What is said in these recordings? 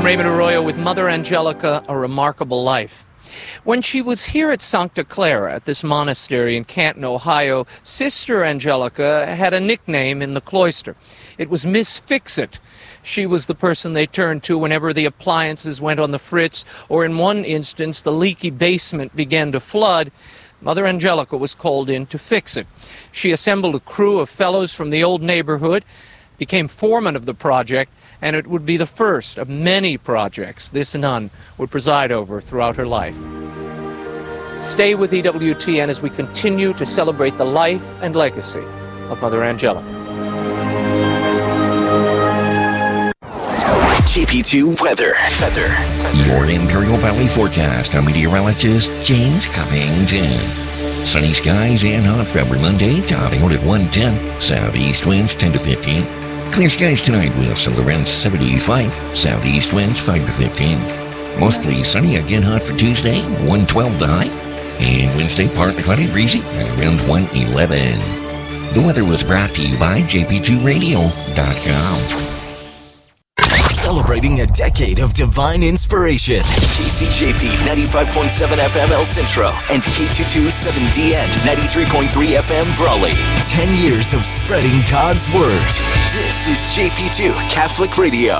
Raymond Arroyo with Mother Angelica, A Remarkable Life. When she was here at Sancta Clara, at this monastery in Canton, Ohio, Sister Angelica had a nickname in the cloister. It was Miss Fix-It. She was the person they turned to whenever the appliances went on the fritz, or in one instance, the leaky basement began to flood. Mother Angelica was called in to fix it. She assembled a crew of fellows from the old neighborhood, became foreman of the project, and it would be the first of many projects this nun would preside over throughout her life. Stay with EWTN as we continue to celebrate the life and legacy of Mother Angelica. JP2 weather. Your Imperial Valley forecast. I'm meteorologist James Covington. Sunny skies and hot February Monday, topping out at 110. Southeast winds 10 to 15. Clear skies tonight with still around 75. Southeast winds 5 to 15. Mostly sunny, again hot for Tuesday, 112 the high. And Wednesday, partly cloudy, breezy, at around 111. The weather was brought to you by jp2radio.com. Celebrating a decade of divine inspiration. KCJP 95.7 FM El Centro and K227DN 93.3 FM Brawley. 10 years of spreading God's Word. This is JP2 Catholic Radio.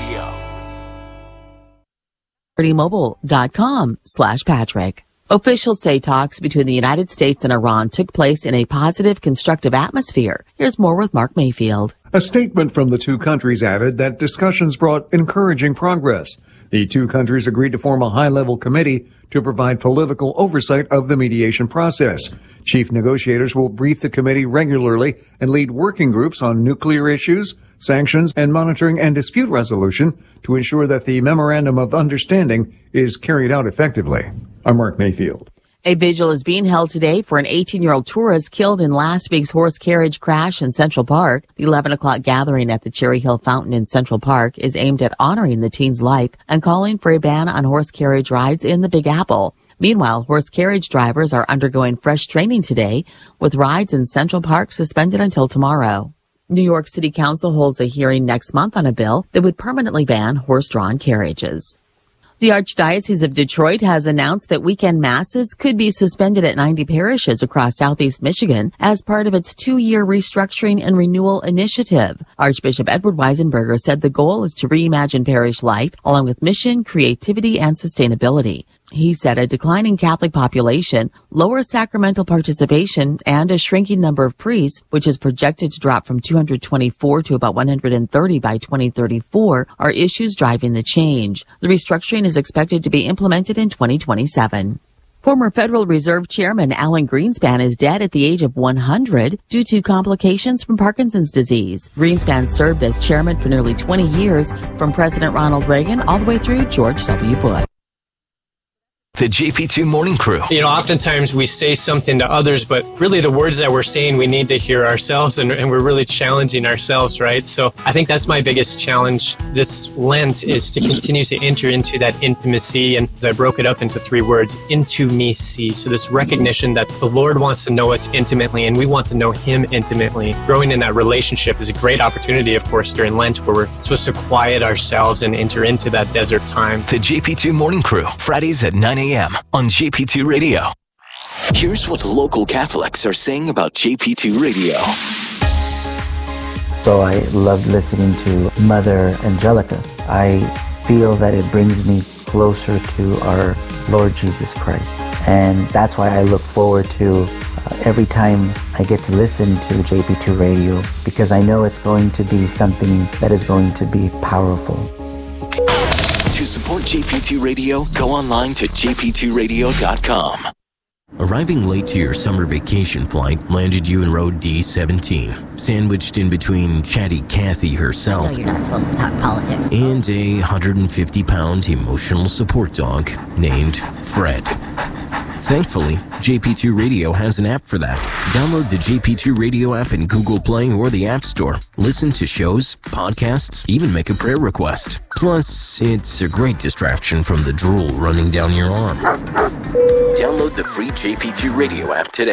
libertymobile.com/Patrick. Officials say talks between the United States and Iran took place in a positive, constructive atmosphere. Here's more with Mark Mayfield. A statement from the two countries added that discussions brought encouraging progress. The two countries agreed to form a high-level committee to provide political oversight of the mediation process. Chief negotiators will brief the committee regularly and lead working groups on nuclear issues, sanctions, and monitoring and dispute resolution to ensure that the Memorandum of Understanding is carried out effectively. I'm Mark Mayfield. A vigil is being held today for an 18-year-old tourist killed in last week's horse carriage crash in Central Park. The 11 o'clock gathering at the Cherry Hill Fountain in Central Park is aimed at honoring the teen's life and calling for a ban on horse carriage rides in the Big Apple. Meanwhile, horse carriage drivers are undergoing fresh training today, with rides in Central Park suspended until tomorrow. New York City Council holds a hearing next month on a bill that would permanently ban horse-drawn carriages. The Archdiocese of Detroit has announced that weekend masses could be suspended at 90 parishes across southeast Michigan as part of its 2-year restructuring and renewal initiative. Archbishop Edward Weisenberger said the goal is to reimagine parish life along with mission, creativity, and sustainability. He said a declining Catholic population, lower sacramental participation, and a shrinking number of priests, which is projected to drop from 224 to about 130 by 2034, are issues driving the change. The restructuring is expected to be implemented in 2027. Former Federal Reserve Chairman Alan Greenspan is dead at the age of 100 due to complications from Parkinson's disease. Greenspan served as chairman for nearly 20 years, from President Ronald Reagan all the way through George W. Bush. The JP2 Morning Crew. You know, oftentimes we say something to others, but really the words that we're saying, we need to hear ourselves, and we're really challenging ourselves, right? So I think that's my biggest challenge this Lent, is to continue to enter into that intimacy. And I broke it up into 3 words, intimacy. So this recognition that the Lord wants to know us intimately, and we want to know Him intimately. Growing in that relationship is a great opportunity, of course, during Lent, where we're supposed to quiet ourselves and enter into that desert time. The JP2 Morning Crew, Fridays at 9 a.m. on JP2 Radio. Here's what local Catholics are saying about JP2 Radio. So I love listening to Mother Angelica. I feel that it brings me closer to our Lord Jesus Christ. And that's why I look forward to every time I get to listen to JP2 Radio, because I know it's going to be something that is going to be powerful. To support JP2 Radio, go online to jp2radio.com. Arriving late to your summer vacation flight landed you in row D17, sandwiched in between chatty Kathy herself, you're not supposed to talk politics, and a 150-pound emotional support dog named Fred. Thankfully, JP2 Radio has an app for that. Download the JP2 Radio app in Google Play or the App Store. Listen to shows, podcasts, even make a prayer request. Plus, it's a great distraction from the drool running down your arm. Download the free JP2 Radio app today.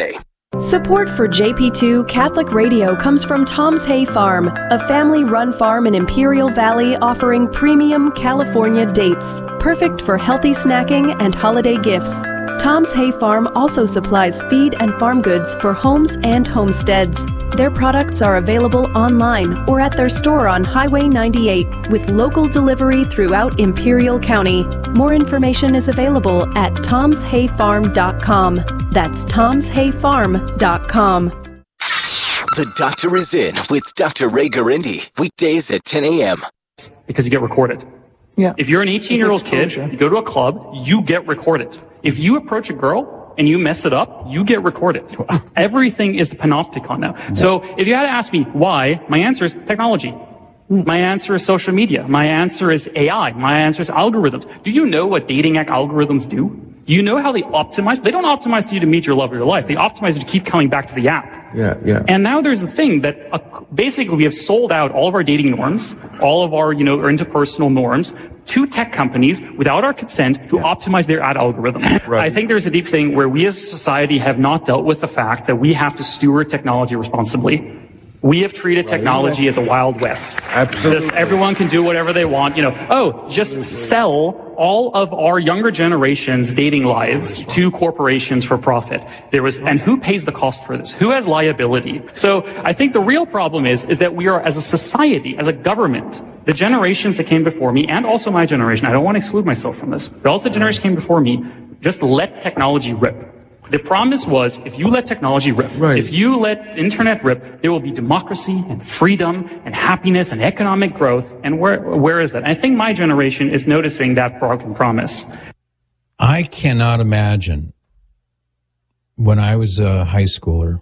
Support for JP2 Catholic Radio comes from Tom's Hay Farm, a family-run farm in Imperial Valley offering premium California dates, perfect for healthy snacking and holiday gifts. Tom's Hay Farm also supplies feed and farm goods for homes and homesteads. Their products are available online or at their store on Highway 98 with local delivery throughout Imperial County. More information is available at tomshayfarm.com. That's tomshayfarm.com. The Doctor is in with Dr. Ray Garindi. Weekdays at 10 a.m. Because you get recorded. Yeah. If you're an 18-year-old kid, you go to a club, you get recorded. If you approach a girl and you mess it up, you get recorded. Everything is the panopticon now. Yeah. So if you had to ask me why, my answer is technology. My answer is social media. My answer is AI. My answer is algorithms. Do you know what dating app algorithms do? Do you know how they optimize? They don't optimize you to meet your love of your life. They optimize you to keep coming back to the app. Yeah. And now there's the thing that basically we have sold out all of our dating norms, all of our, interpersonal norms to tech companies without our consent to optimize their ad algorithm. Right. I think there's a deep thing where we as a society have not dealt with the fact that we have to steward technology responsibly. We have treated technology as a Wild West. Absolutely. Just everyone can do whatever they want. Just sell all of our younger generation's dating lives to corporations for profit. And who pays the cost for this? Who has liability? So I think the real problem is that we are, as a society, as a government, the generations that came before me, and also my generation, I don't want to exclude myself from this, but also the generation came before me, just let technology rip. The promise was, if you let technology rip, if you let internet rip, there will be democracy and freedom and happiness and economic growth. And where is that? And I think my generation is noticing that broken promise. I cannot imagine when I was a high schooler,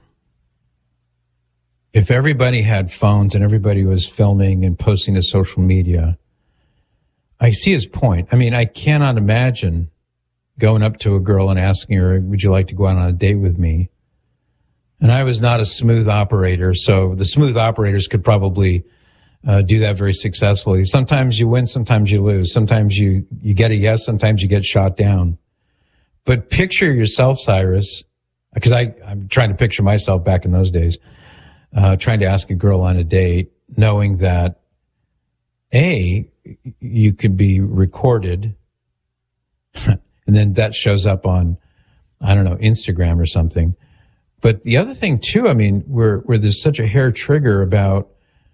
if everybody had phones and everybody was filming and posting to social media. I see his point. I mean, I cannot imagine going up to a girl and asking her, would you like to go out on a date with me? And I was not a smooth operator, so the smooth operators could probably do that very successfully. Sometimes you win, sometimes you lose. Sometimes you get a yes, sometimes you get shot down. But picture yourself, Cyrus, because I'm trying to picture myself back in those days, trying to ask a girl on a date, knowing that, A, you could be recorded, and then that shows up on, Instagram or something. But the other thing too, where there's such a hair trigger about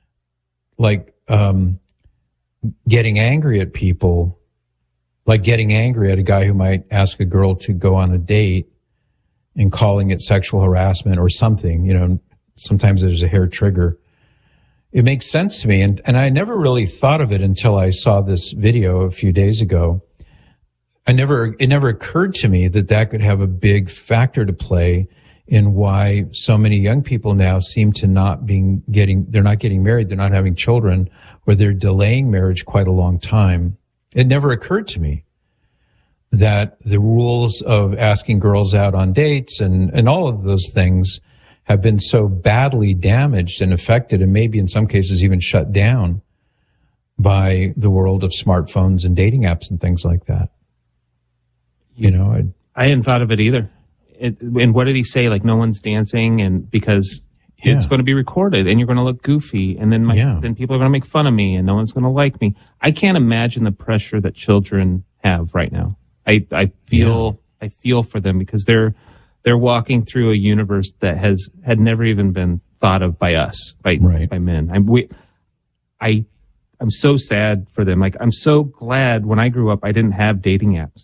getting angry at people, like getting angry at a guy who might ask a girl to go on a date and calling it sexual harassment or something, sometimes there's a hair trigger. It makes sense to me. And I never really thought of it until I saw this video a few days ago. It never occurred to me that could have a big factor to play in why so many young people now seem to they're not getting married, they're not having children, or they're delaying marriage quite a long time. It never occurred to me that the rules of asking girls out on dates and all of those things have been so badly damaged and affected, and maybe in some cases even shut down by the world of smartphones and dating apps and things like that. I hadn't thought of it either. And what did he say? Like, no one's dancing, and because it's going to be recorded, and you're going to look goofy, and then then people are going to make fun of me, and no one's going to like me. I can't imagine the pressure that children have right now. I feel for them because they're walking through a universe that had never even been thought of by us, by men. I'm so sad for them. Like, I'm so glad when I grew up, I didn't have dating apps.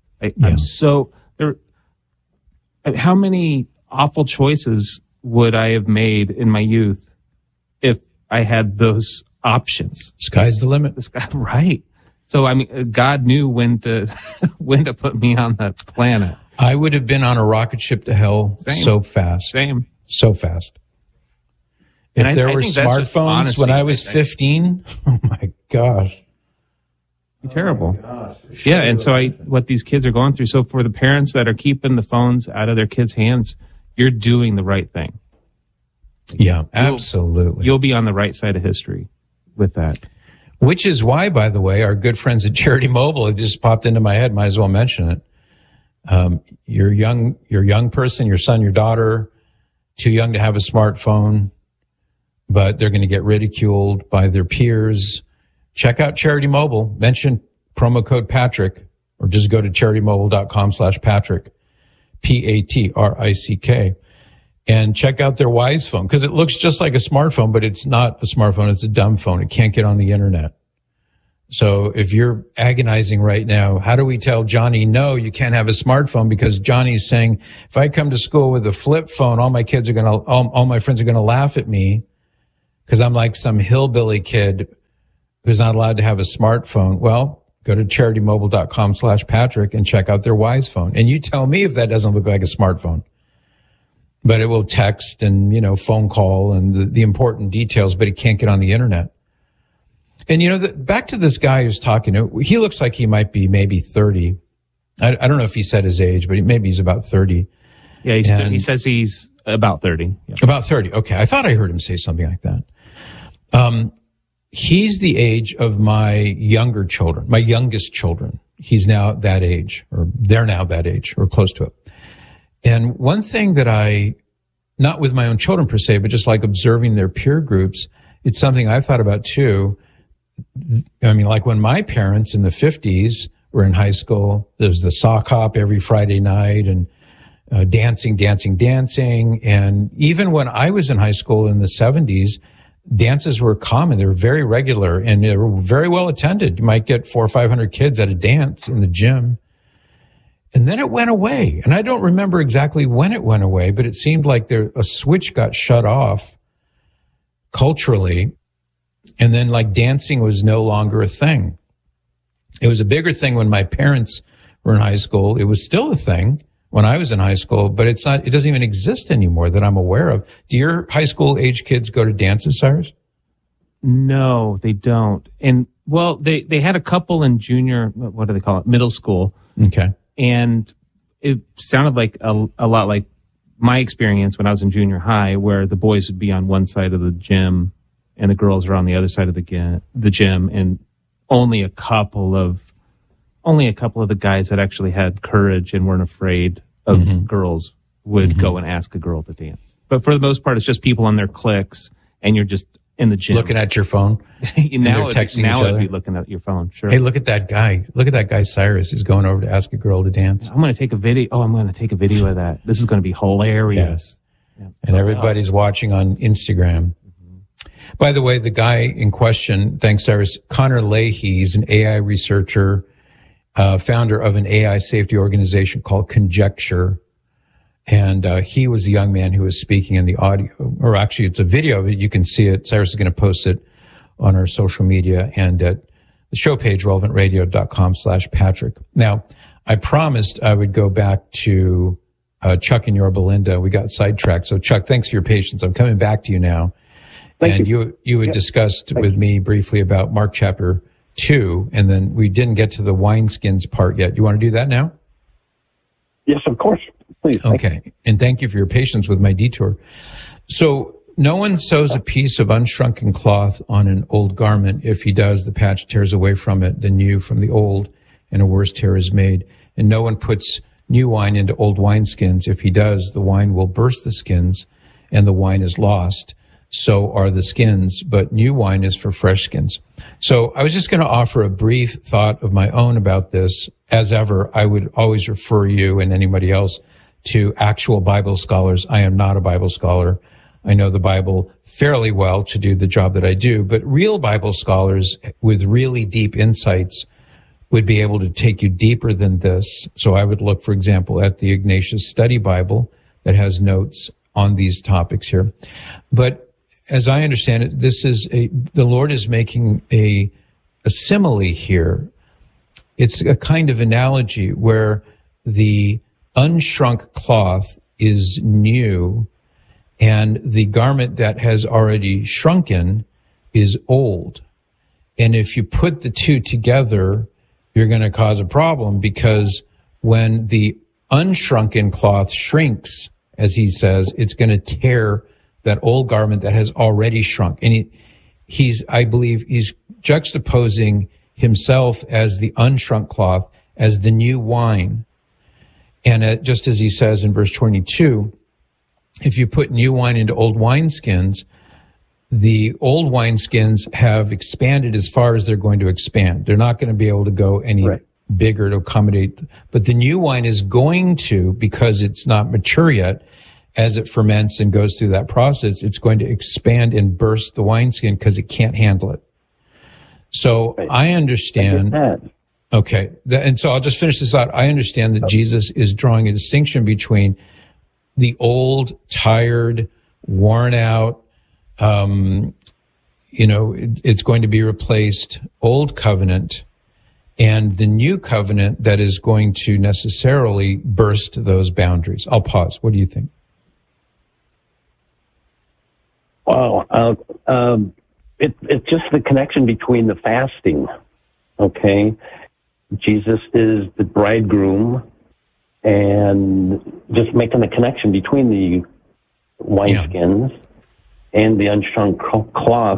How many awful choices would I have made in my youth if I had those options? Sky's the limit. Right. So, God knew when to put me on that planet. I would have been on a rocket ship to hell so fast. So fast. If there were smartphones when I was 15, oh my gosh. Terrible. Yeah, and so what these kids are going through. So for the parents that are keeping the phones out of their kids' hands, you're doing the right thing. Yeah, absolutely. You'll be on the right side of history with that. Which is why, by the way, our good friends at Charity Mobile, it just popped into my head, might as well mention it. Your young person, your son, your daughter, too young to have a smartphone, but they're going to get ridiculed by their peers. Check out Charity Mobile. Mention promo code Patrick, or just go to CharityMobile.com/Patrick, Patrick, and check out their Wise phone, because it looks just like a smartphone, but it's not a smartphone. It's a dumb phone. It can't get on the internet. So if you're agonizing right now, how do we tell Johnny, no, you can't have a smartphone, because Johnny's saying, if I come to school with a flip phone, all my friends are going to laugh at me because I'm like some hillbilly kid who's not allowed to have a smartphone. Well, go to CharityMobile.com/Patrick and check out their Wise phone. And you tell me if that doesn't look like a smartphone. But it will text and, phone call and the important details, but it can't get on the internet. And, back to this guy who's talking, he looks like he might be maybe 30. I don't know if he said his age, but maybe he's about 30. Yeah, he says he's about 30. Yeah. About 30. Okay. I thought I heard him say something like that. He's the age of my younger children, my youngest children. He's now that age, or they're now that age, or close to it. And one thing that not with my own children per se, but just like observing their peer groups, it's something I've thought about too. I mean, like when my parents in the 50s were in high school, there was the sock hop every Friday night and dancing. And even when I was in high school in the 70s, dances were common. They were very regular and they were very well attended. You might get 400 or 500 kids at a dance in the gym. And then it went away. And I don't remember exactly when it went away, but it seemed like a switch got shut off culturally. And then like dancing was no longer a thing. It was a bigger thing when my parents were in high school. It was still a thing when I was in high school, but it doesn't even exist anymore that I'm aware of. Do your high school age kids go to dances, Cyrus? No, they don't. And well, they had a couple in junior, what do they call it? Middle school. Okay. And it sounded like a lot like my experience when I was in junior high, where the boys would be on one side of the gym and the girls are on the other side of the gym, and only a couple of the guys that actually had courage and weren't afraid of girls would go and ask a girl to dance. But for the most part, it's just people on their cliques, and you're just in the gym looking at your phone. now it'd be looking at your phone. Sure. Hey, look at that guy. Look at that guy, Cyrus. He's going over to ask a girl to dance. I'm going to take a video. Oh, I'm going to take a video of that. This is going to be hilarious. Yeah. And everybody's watching on Instagram. By the way, the guy in question, thanks, Cyrus, Connor Leahy, he's an AI researcher, founder of an AI safety organization called Conjecture. And he was the young man who was speaking in the audio, or actually it's a video of it. You can see it. Cyrus is going to post it on our social media and at the show page, relevantradio.com/Patrick. Now, I promised I would go back to Chuck and Yorba Linda. We got sidetracked. So Chuck, thanks for your patience. I'm coming back to you now. Thank you. You had discussed with me briefly about Mark chapter 2, and then we didn't get to the wineskins part yet. You want to do that now? Yes, of course. Please. Okay. And thank you for your patience with my detour. So no one sews a piece of unshrunken cloth on an old garment. If he does, the patch tears away from it, the new from the old, and a worse tear is made. And no one puts new wine into old wineskins. If he does, the wine will burst the skins, and the wine is lost. So are the skins, but new wine is for fresh skins. So I was just going to offer a brief thought of my own about this. As ever, I would always refer you and anybody else to actual Bible scholars. I am not a Bible scholar. I know the Bible fairly well to do the job that I do, but real Bible scholars with really deep insights would be able to take you deeper than this. So I would look, for example, at the Ignatius Study Bible that has notes on these topics here. But as I understand it, the Lord is making a simile here. It's a kind of analogy where the unshrunk cloth is new and the garment that has already shrunken is old. And if you put the two together, you're going to cause a problem, because when the unshrunken cloth shrinks, as he says, it's going to tear that old garment that has already shrunk. And I believe he's juxtaposing himself as the unshrunk cloth, as the new wine. And just as he says in verse 22, if you put new wine into old wineskins, the old wineskins have expanded as far as they're going to expand. They're not going to be able to go any bigger to accommodate. But the new wine is going to, because it's not mature yet, as it ferments and goes through that process, it's going to expand and burst the wineskin because it can't handle it. So I understand. Okay. And so I'll just finish this out. I understand that Jesus is drawing a distinction between the old, tired, worn out, it's going to be replaced old covenant and the new covenant that is going to necessarily burst those boundaries. I'll pause. What do you think? Well, it's just the connection between the fasting. Okay. Jesus is the bridegroom, and just making the connection between the wineskins and the unstrung cloth.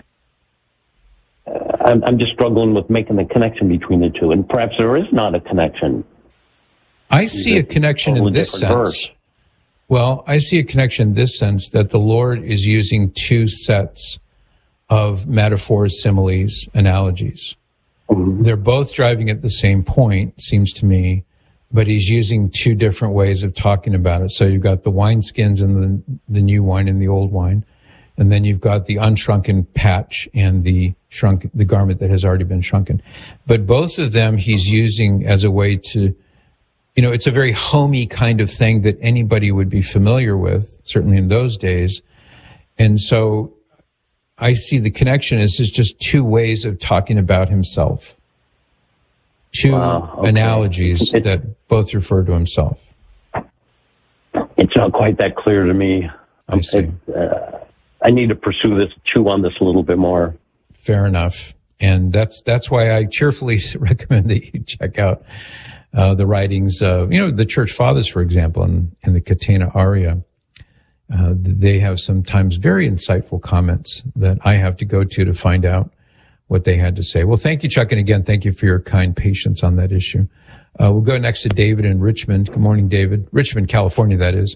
I'm just struggling with making the connection between the two, and perhaps there is not a connection. I see a connection in this sense. Verse. Well, I see a connection in this sense that the Lord is using two sets of metaphors, similes, analogies. Mm-hmm. They're both driving at the same point, seems to me, but he's using two different ways of talking about it. So you've got the wineskins and the new wine and the old wine. And then you've got the unshrunken patch and the garment that has already been shrunken. But both of them he's using as a way to, it's a very homey kind of thing that anybody would be familiar with, certainly in those days. And so I see the connection as just two ways of talking about himself. Two analogies that both refer to himself. It's not quite that clear to me. I see. I need to pursue this, chew on this a little bit more. Fair enough. And that's why I cheerfully recommend that you check out the writings of, the church fathers, for example, in the Catena Aria. They have sometimes very insightful comments that I have to go to find out what they had to say. Well, thank you, Chuck. And again, thank you for your kind patience on that issue. We'll go next to David in Richmond. Good morning, David. Richmond, California, that is.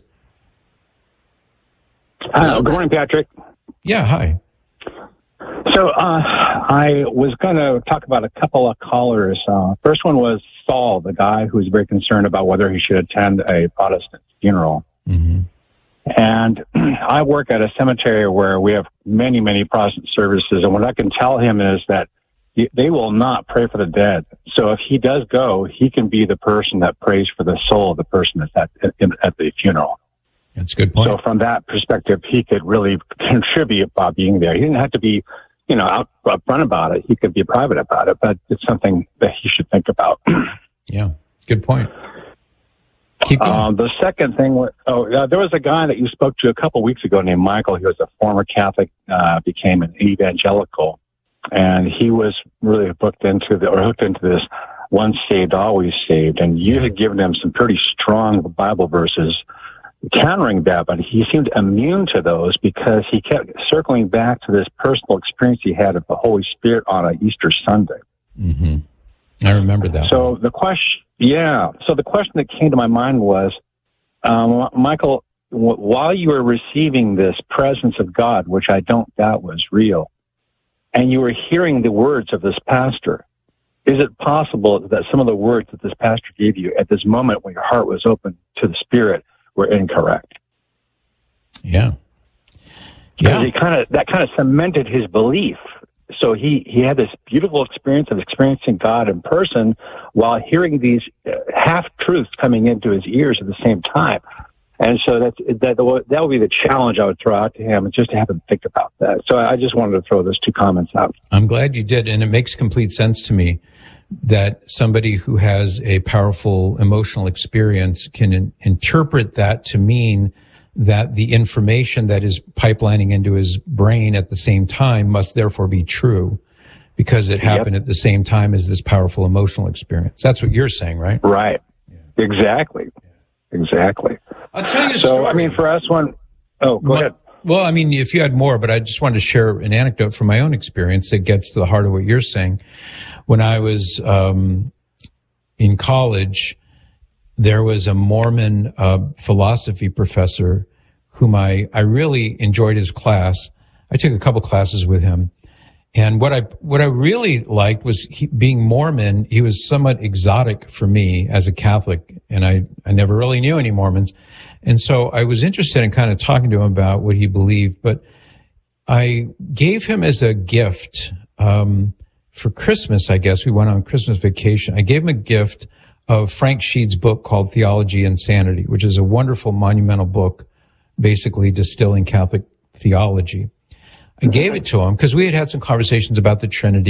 Good morning, Patrick. Yeah, hi. So I was going to talk about a couple of callers. First one was Saul, the guy who was very concerned about whether he should attend a Protestant funeral. Mm-hmm. And I work at a cemetery where we have many, many Protestant services. And what I can tell him is that they will not pray for the dead. So if he does go, he can be the person that prays for the soul of the person that's at the funeral. That's a good point. So from that perspective, he could really contribute by being there. He didn't have to be, out front about it. He could be private about it, but it's something that he should think about. Yeah, good point. Keep going. The second thing, there was a guy that you spoke to a couple weeks ago named Michael. He was a former Catholic, became an evangelical, and he was really hooked into this once saved, always saved. And you had given him some pretty strong Bible verses countering that, but he seemed immune to those because he kept circling back to this personal experience he had of the Holy Spirit on an Easter Sunday. Mm-hmm. I remember that. So the question that came to my mind was, Michael, while you were receiving this presence of God, which I don't doubt was real, and you were hearing the words of this pastor, is it possible that some of the words that this pastor gave you at this moment when your heart was open to the Spirit were incorrect? Yeah. Because that kind of cemented his belief. So he had this beautiful experience of experiencing God in person while hearing these half-truths coming into his ears at the same time. And so that would be the challenge I would throw out to him, just to have him think about that. So I just wanted to throw those two comments out. I'm glad you did, and it makes complete sense to me that somebody who has a powerful emotional experience can interpret that to mean that the information that is pipelining into his brain at the same time must therefore be true because it happened at the same time as this powerful emotional experience. That's what you're saying, right? Right. Yeah. Exactly. I'll tell you a story. So, I mean, for us, go ahead. Well, I mean, if you had more, but I just wanted to share an anecdote from my own experience that gets to the heart of what you're saying. When I was in college, there was a Mormon philosophy professor whom I really enjoyed his class. I took a couple classes with him. And what I really liked was being Mormon. He was somewhat exotic for me as a Catholic, and I never really knew any Mormons. And so I was interested in kind of talking to him about what he believed, but I gave him as a gift, for Christmas, I guess. We went on Christmas vacation. I gave him a gift of Frank Sheed's book called Theology and Sanity, which is a wonderful, monumental book, basically distilling Catholic theology. I gave it to him because we had had some conversations about the Trinity.